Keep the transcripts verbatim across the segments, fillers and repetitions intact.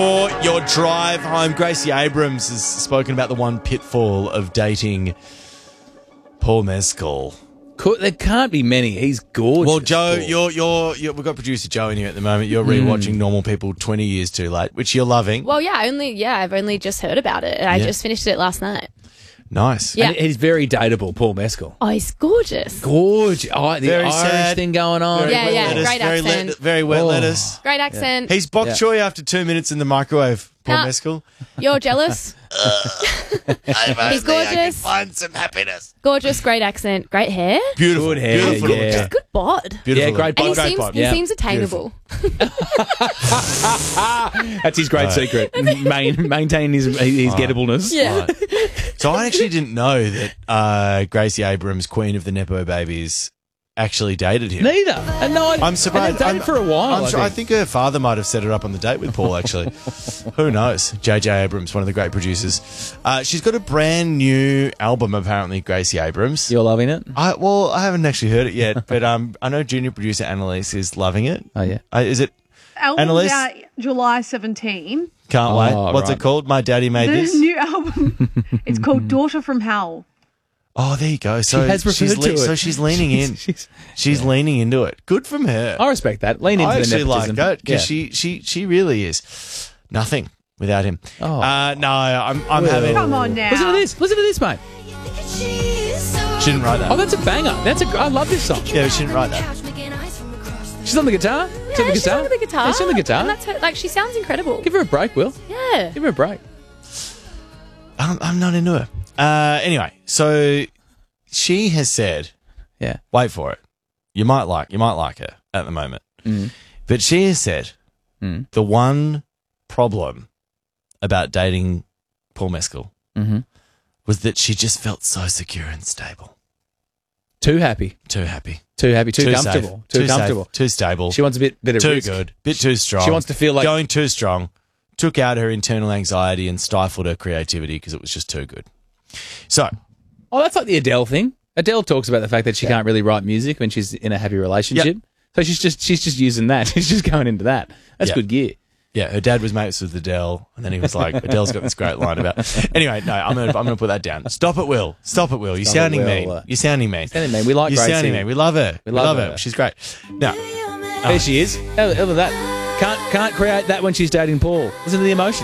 For your drive home, Gracie Abrams has spoken about the one pitfall of dating Paul Mescal. Could, there can't be many. He's gorgeous. Well, Joe, Paul. you're, you're, you're, we've got producer Joe in here at the moment. You're rewatching Normal People twenty years too late, which you're loving. Well, yeah, I only yeah, I've only just heard about it. I Yeah. just finished it last night. Nice. Yeah. And he's very dateable, Paul Mescal. Oh, he's gorgeous. Gorgeous. Oh, the Very Irish sad. thing going on. Very Yeah, wet yeah, lettuce, great very accent. Let, very wet Oh. lettuce. Great accent. He's bok Yeah. choy after two minutes in the microwave, Paul Ah. Mescal. You're jealous. He's gorgeous. Find some happiness. Gorgeous, great accent, great hair. Beautiful. Good hair, Beautiful. yeah. look. Just good bod. Beautiful. Yeah, great And he bod. Great seems bod. he Yeah. seems attainable. That's his great secret. Main, maintaining his, his getableness. Yeah. So I actually didn't know that uh, Gracie Abrams, Queen of the Nepo Babies, actually dated him. Neither. And no, I'm surprised. And they've dated I'm- for a while. I'm I sure, think. I think her father might have set her up on the date with Paul, actually. Who knows? J J Abrams, one of the great producers. Uh, she's got a brand new album, apparently, Gracie Abrams. You're loving it? I, well, I haven't actually heard it yet, but um, I know junior producer Annalise is loving it. Oh, yeah. Uh, is it? Album's Annalise? out July seventeenth. Can't Oh, wait. What's right. it called? My Daddy Made The This? new album, it's called Daughter from Hell. Oh, there you go. So, has she's referred to it. so she's leaning in. She's- She's leaning into it. Good from her. I respect that. Lean into I the actually like nepotism. that because Yeah. she, she, she really is nothing without him. Oh. Uh, no, I'm, I'm Well. having. Come on now. Listen to this. Listen to this, mate. She didn't write that. Oh, that's a banger. That's a. I love this song. Yeah, she didn't write that. She's on the guitar. She's Yeah, on the she's guitar. on the guitar. Yeah, she's on the guitar. And that's her, like she sounds incredible. Give her a break, Will. Yeah. Give her a break. I'm, I'm not into her. Uh, anyway, so she has said, Yeah. wait for it. You might like, you might like her at the moment, Mm. but she has said Mm. the one problem about dating Paul Mescal Mm-hmm. was that she just felt so secure and stable. Too happy. Too happy. Too happy. Too, Too comfortable. safe. Too, comfortable. Safe, too stable. She wants a bit, bit of too risk. good. Bit too strong. She wants to feel like- going too strong. Took out her internal anxiety and stifled her creativity because it was just too good. So, Oh, that's like the Adele thing. Adele talks about the fact that she can't really write music when she's in a happy relationship. Yep. So she's just she's just using that. She's just going into that. That's Yeah. good gear. yeah, her dad was mates with Adele, and then he was like, Adele's got this great line about. Anyway, no, I'm gonna I'm gonna put that down. Stop it, Will. Stop it, Will. You're Stop it, sounding Will. mean. You're sounding mean. Sounding mean. We like You're Gracie. sounding mean. We love her. We, love love, her. her. She's great. Now, There she is. Look at that. Can't can't create that when she's dating Paul. Listen to the emotion.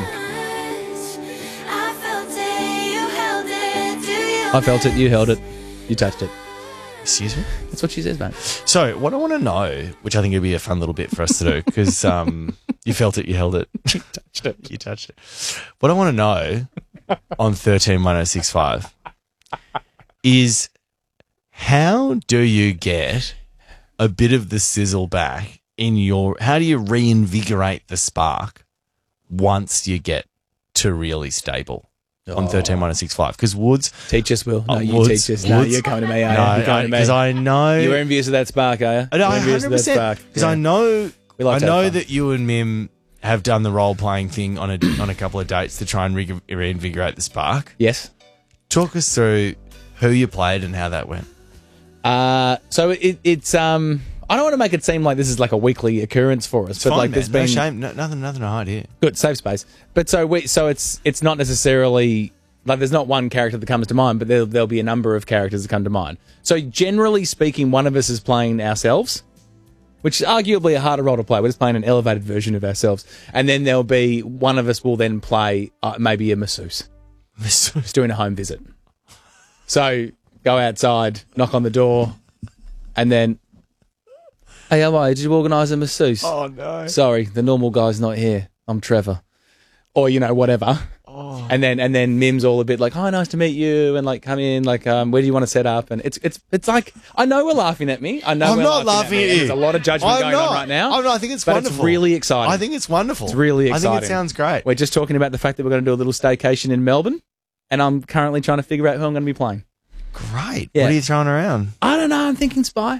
I felt it. You held it. You touched it. excuse me. That's what she says, mate. So, what I want to know, which I think would be a fun little bit for us to do, because um, you felt it, you held it, you touched it, you touched it. What I want to know on thirteen one oh six five is how do you get a bit of the sizzle back in your? How do you reinvigorate the spark once you get to really stable? On thirteen one oh six five, because Woods Teach us, Will. No, Oh, you Woods- teach us. No, Woods- you're coming to me, are no, you? You're coming to me. because I know You're envious of that spark, are you? I know, You're envious of that spark. because I Yeah. know, We like I to have know fun. that you and Mim have done the role playing thing on a on a couple of dates to try and re- reinvigorate the spark. Yes. Talk us through who you played and how that went. Uh, so it, it's um. I don't want to make it seem like this is like a weekly occurrence for us, It's but fine, like man. there's no been shame, no, nothing, nothing to hide here. good safe space. But so we so it's it's not necessarily like there's not one character that comes to mind, but there there'll be a number of characters that come to mind. So generally speaking, one of us is playing ourselves, which is arguably a harder role to play. We're just playing an elevated version of ourselves, and then there'll be one of us will then play uh, maybe a masseuse. Just doing a home visit. So go outside, knock on the door, and then, hey, how are you? Did you organise a masseuse? Oh no! Sorry, the normal guy's not here. I'm Trevor, or you know whatever. Oh. And then and then Mim's all a bit like, "Hi, nice to meet you," and like, come in, like, um, where do you want to set up? And it's it's it's like, I know we're laughing at me. I know I'm we're not laughing, laughing me, at and you. There's a lot of judgment I'm going not. on right now. I'm not, I think it's but wonderful. It's really exciting. I think it's wonderful. It's really exciting. I think it sounds great. We're just talking about the fact that we're going to do a little staycation in Melbourne, and I'm currently trying to figure out who I'm going to be playing. Great. Yeah. What are you throwing around? I don't know. I'm thinking Spy,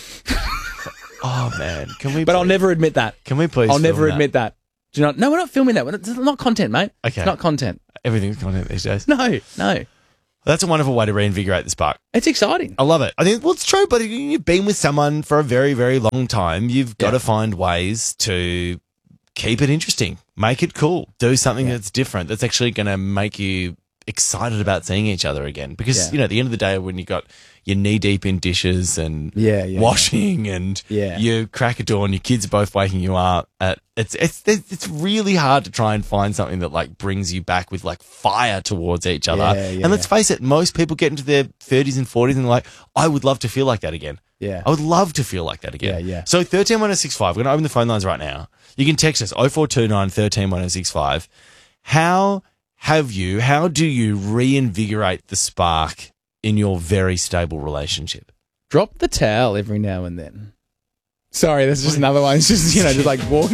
Oh man, can we? but I'll please- never admit that. Can we please? I'll film never that? admit that. Do you not? No, we're not filming that. It's not content, mate. Okay. It's not content. Everything's content these days. No, no. That's a wonderful way to reinvigorate the spark. It's exciting. I love it. I think, well, it's true, but you've been with someone for a very, very long time. You've got Yeah. to find ways to keep it interesting. Make it cool. Do something Yeah. that's different. That's actually going to make you excited about seeing each other again. Because, Yeah. you know, at the end of the day, when you got you're knee deep in dishes and Yeah, yeah, washing and Yeah. you crack a door and your kids are both waking you up, at, it's, it's, it's really hard to try and find something that like brings you back with like fire towards each other. Yeah, yeah, and let's yeah. face it, most people get into their thirties and forties and they're like, I would love to feel like that again. Yeah. I would love to feel like that again. Yeah, yeah. So thirteen one oh six five, we're going to open the phone lines right now. You can text us oh four two nine, one three one oh six five. How have you, how do you reinvigorate the spark in your very stable relationship? Drop the towel every now and then. Sorry, that's just another one. It's just, you know, just like walk,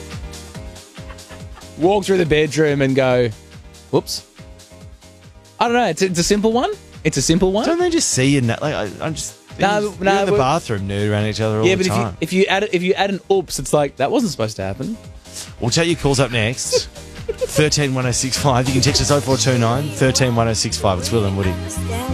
walk through the bedroom and go, whoops. I don't know. It's, it's a simple one. It's a simple one. Don't they just see you? Na- like I, I'm just No, you're no, in the but- bathroom nude around each other all yeah, the but if you time. if you add it, if you add an oops, it's like that wasn't supposed to happen. We'll take your calls up next. thirteen one oh six five. You can text us oh four two nine, one three one oh six five. It's Will and Woody.